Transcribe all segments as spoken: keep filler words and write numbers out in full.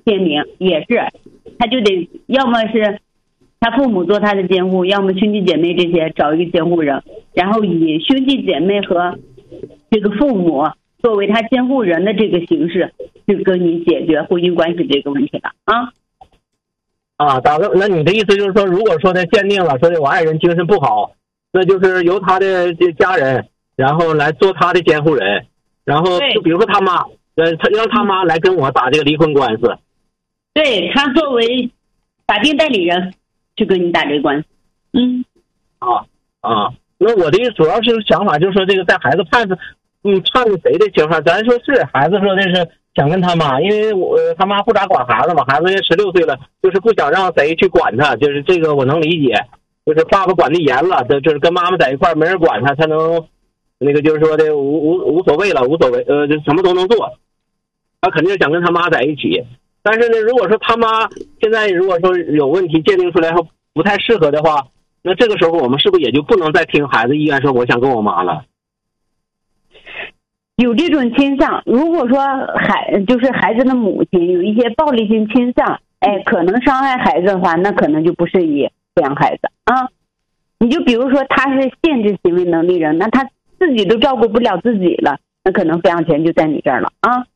签名，也是，他就得要么是他父母做他的监护，要么兄弟姐妹这些找一个监护人，然后以兄弟姐妹和这个父母作为他监护人的这个形式，去跟你解决婚姻关系这个问题了啊。 啊，大哥，那你的意思就是说，如果说他鉴定了，说的我爱人精神不好，那就是由他的家人，然后来做他的监护人，然后就比如说他妈，呃，他让他妈来跟我打这个离婚官司。 对，他作为法定代理人去跟你打这个官司。嗯。 啊啊，那我的主要是想法就是说，这个在孩子判嗯判谁的情况，咱说是孩子说的是想跟他妈，因为我他妈不咋管孩子嘛，孩子也十六岁了，就是不想让谁去管他，就是这个我能理解，就是爸爸管得严了，这就是跟妈妈在一块没人管他，他能那个就是说的无无无所谓了，无所谓，呃，什么都能做，他肯定想跟他妈在一起。但是呢，如果说他妈现在如果说有问题鉴定出来后不太适合的话，那这个时候我们是不是也就不能再听孩子意愿说我想跟我妈了？ 有这种倾向，如果说孩就是孩子的母亲有一些暴力性倾向，哎，可能伤害孩子的话，那可能就不适宜抚养孩子啊。你就比如说他是限制行为能力人，那他自己都照顾不了自己了，那可能抚养权就在你这儿了啊。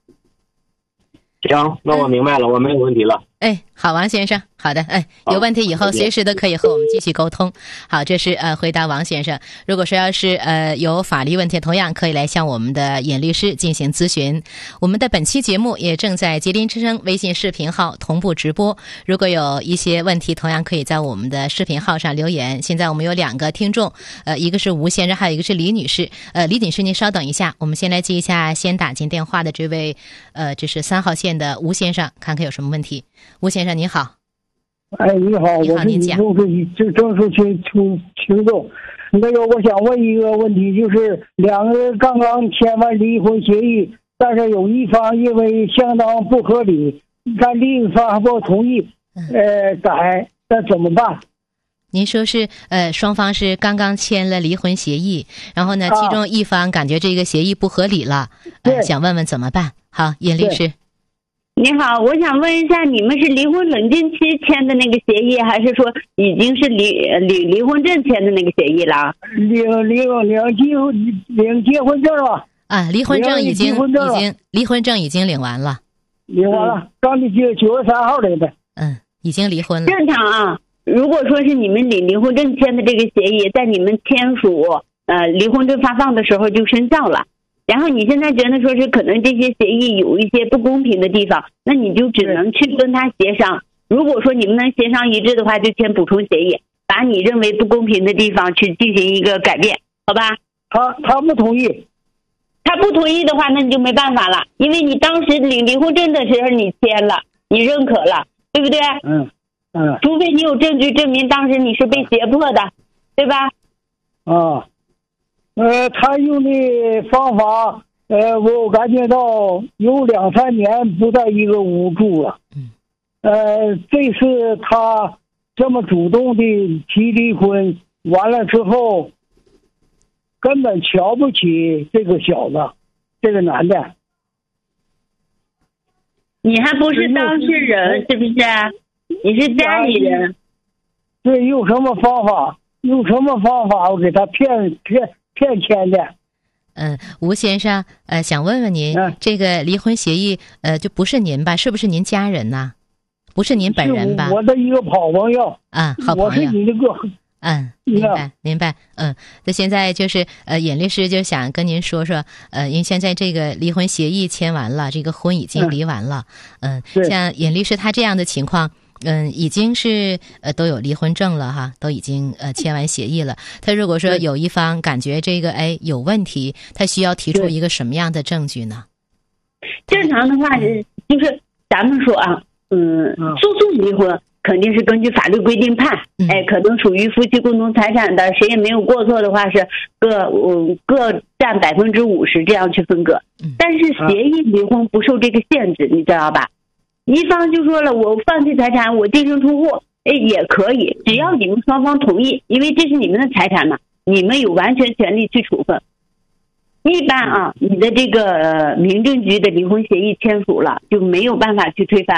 行，那我明白了，我没有问题了。 哎，好，王先生，好的，哎，有问题以后随时都可以和我们继续沟通。好，这是呃回答王先生。如果说要是呃有法律问题，同样可以来向我们的尹律师进行咨询。我们的本期节目也正在吉林之声微信视频号同步直播，如果有一些问题，同样可以在我们的视频号上留言。现在我们有两个听众，呃，一个是吴先生，还有一个是李女士。呃，李女士您稍等一下，我们先来接一下先打进电话的这位，呃，这是三号线的吴先生，看看有什么问题。吴先生您好。 哎，你好， 你好， 我是你就是这正式听听听众。那个，我想问一个问题，就是两个人刚刚签完离婚协议，但是有一方因为相当不合理，但另一方还不同意，呃，改，那怎么办？ 您说是呃，双方是刚刚签了离婚协议，然后呢，其中一方感觉这个协议不合理了，啊、呃，想问问怎么办？好，尹律师。 你好，我想问一下，你们是离婚冷静期签的那个协议，还是说已经是离离离婚证签的那个协议了？ 领领领结领结婚证了啊，离婚证已经已经离婚证已经领完了， 领完了，刚的九九月三号领的。 嗯，已经离婚了。 正常啊，如果说是你们领离婚证签的这个协议，在你们签署呃离婚证发放的时候就生效了。然后你现在觉得说是可能这些协议有一些不公平的地方，那你就只能去跟他协商。如果说你们能协商一致的话，就签补充协议，把你认为不公平的地方去进行一个改变，好吧？ 他他不同意， 他不同意的话，那你就没办法了，因为你当时领离婚证的时候你签了，你认可了，对不对？ 嗯嗯。 除非你有证据证明当时你是被胁迫的，对吧？ 啊。呃，他用的方法，呃，我感觉到有两三年不在一个屋住了。 嗯。 呃，这次他这么主动的提离婚，完了之后，根本瞧不起这个小子，这个男的。 你还不是当事人，是不是？你是家里人。 对，用什么方法？用什么方法？我给他骗骗。骗钱的。 嗯，吴先生，呃，想问问您，嗯、这个离婚协议，呃，就不是您吧？是不是您家人呐？不是您本人吧？ 我的一个好朋友。 啊，好朋友。 我是你那个。 嗯，明白，明白。嗯，那现在就是呃，尹律师就想跟您说说，呃，因为现在这个离婚协议签完了，这个婚已经离完了。嗯，嗯像尹律师他这样的情况。嗯，已经是呃都有离婚证了哈，都已经呃签完协议了。他如果说有一方感觉这个哎有问题，他需要提出一个什么样的证据呢？ 正常的话是就是咱们说啊，嗯，诉讼离婚肯定是根据法律规定判， 嗯、 哎，可能属于夫妻共同财产的，谁也没有过错的话是各嗯各占百分之五十这样去分割。 嗯、 但是协议离婚不受这个限制，你知道吧？一方就说了，我放弃财产，我净身出户，哎，也可以，只要你们双方同意，因为这是你们的财产嘛，你们有完全权利去处分。一般啊，你的这个、呃、民政局的离婚协议签署了，就没有办法去推翻。